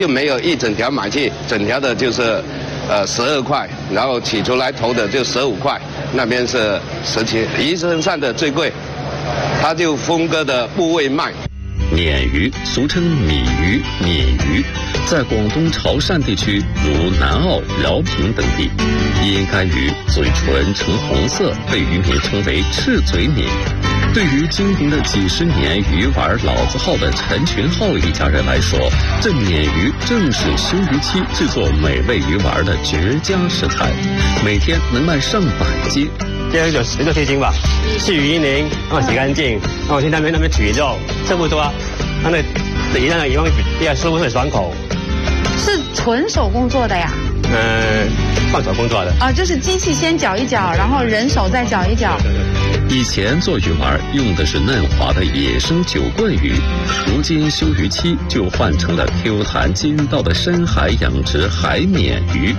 就没有一整条买去，整条的就是12块，然后取出来头的就15块，那边是17，鱼身上的最贵，它就分割的部位卖。 鲶鱼俗称米鱼、鲶鱼，在广东潮汕地区如南澳、饶平等地，因该鱼嘴唇呈红色，被渔民称为赤嘴鲶。对于经营了几十年鱼丸老字号的陈群浩一家人来说，这鲶鱼正是休渔期制作美味鱼丸的绝佳食材，每天能卖上百斤。 这就6、7斤吧，去鱼鳞，然后洗干净，然后去那边取肉，差不多，那鱼那个鱼要师傅会爽口。 是纯手工做的呀？ 换手工做的。啊， 就是机器先搅一搅，然后人手再搅一搅。 以前做鱼丸用的是嫩滑的野生酒棍鱼，如今休渔期就换成了 Q 弹筋道的深海养殖海鲶鱼。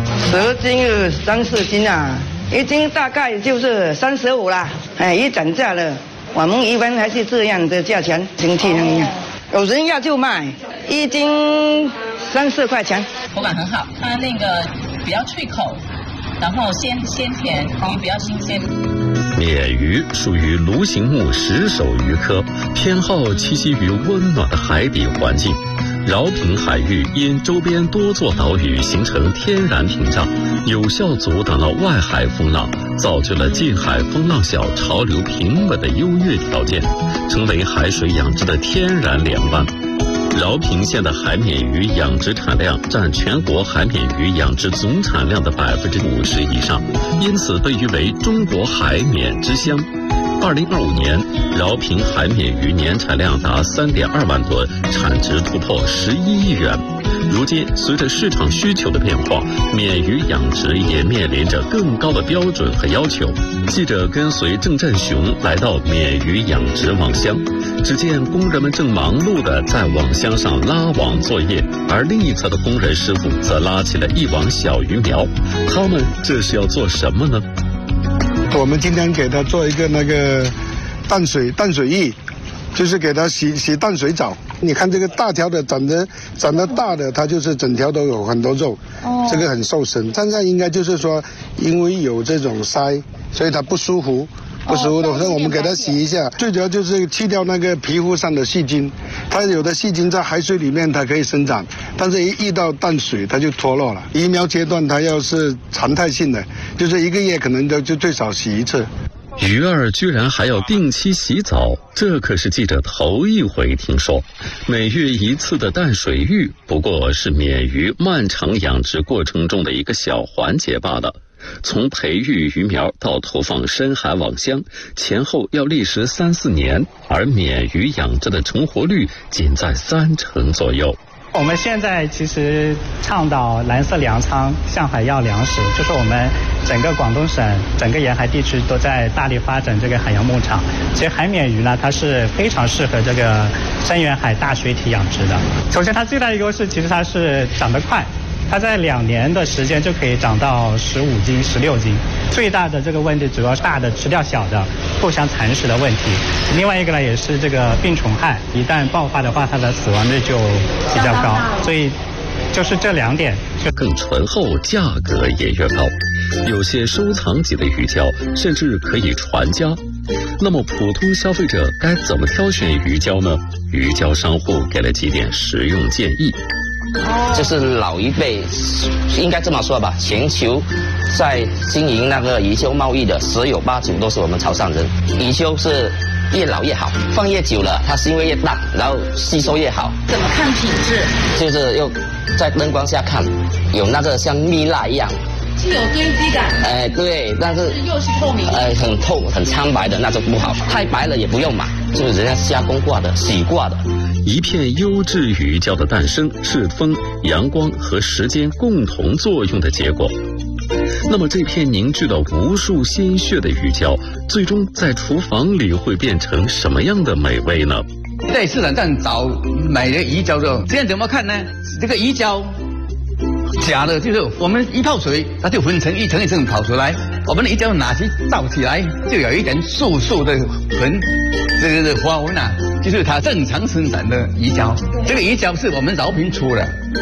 10斤有3、4斤啊。1斤大概就是35啦，一涨价了。我们一般还是这样的价钱，生气那样。有人要就卖，1斤3、4块钱。 口感很好，它那个比较脆口，然后鲜甜，鱼比较新鲜。 鲶鱼属于鲈形目石首鱼科，偏好栖息于温暖的海底环境。饶平海域因周边多座岛屿形成天然屏障，有效阻挡了外海风浪，造就了近海风浪小、潮流平稳的优越条件，成为海水养殖的天然良湾。饶平县的海鲶鱼养殖产量占全国海鲶鱼养殖总产量的50%以上，因此被誉为中国海鲶之乡。2025年，饶平海鲶鱼年产量达3.2万吨，产值突破11亿元。如今，随着市场需求的变化，鲶鱼养殖也面临着更高的标准和要求。记者跟随郑振雄来到鲶鱼养殖网箱，只见工人们正忙碌地在网箱上拉网作业，而另一侧的工人师傅则拉起了一网小鱼苗。他们这是要做什么呢？ 我们今天给他做一个那个淡水浴，就是给他洗淡水澡。你看这个大条的长得大的，它就是整条都有很多肉，这个很瘦身。现在应该就是说，因为有这种鳃，所以它不舒服的时候，我们给它洗一下。最主要就是去掉那个皮肤上的细菌，它有的细菌在海水里面它可以生长，但是一遇到淡水它就脱落了。鱼苗阶段它要是常态性的，就是1个月可能就最少洗1次。 鱼儿居然还要定期洗澡，这可是记者头一回听说。每月1次的淡水浴不过是鲶鱼漫长养殖过程中的一个小环节罢了。从培育鱼苗到投放深海网箱，前后要历时3、4年，而鲶鱼养殖的成活率仅在30%左右。 我们现在其实倡导蓝色粮仓向海要粮食，就是我们整个广东省整个沿海地区都在大力发展这个海洋牧场。其实海鲶鱼呢，它是非常适合这个深远海大水体养殖的。首先它最大的优势其实它是长得快，它在2年的时间就可以长到15斤、16斤。最大的这个问题主要是大的吃掉小的，互相蚕食的问题。另外一个呢，也是这个病虫害，一旦爆发的话，它的死亡率就比较高。所以就是这2点， 更醇厚，价格也越高。有些收藏级的鱼胶甚至可以传家。那么普通消费者该怎么挑选鱼胶呢？鱼胶商户给了几点实用建议。 就是老一辈应该这么说吧，全球在经营那个鱼胶贸易的10有8九都是我们潮汕人。鱼胶是越老越好，放越久了它腥味越大，然后吸收越好。 怎么看品质？ 就是用在灯光下看，有那个像蜜蜡一样， 是有堆积感。 对，但是又是透明。 很透很苍白的那就不好，太白了也不用买，就是人家加工过的、洗过的。 一片优质鱼胶的诞生是风、阳光和时间共同作用的结果。那么这片凝聚了无数鲜血的鱼胶，最终在厨房里会变成什么样的美味呢？ 在市场上找买的鱼胶的，这样怎么看呢？这个鱼胶假的，就是我们一泡水，它就分成一层一层跑出来。我们的鱼胶拿去倒起来，就有一点素素的纹，这个花纹啊，就是它正常生产的鱼胶。这个鱼胶是我们饶平出的。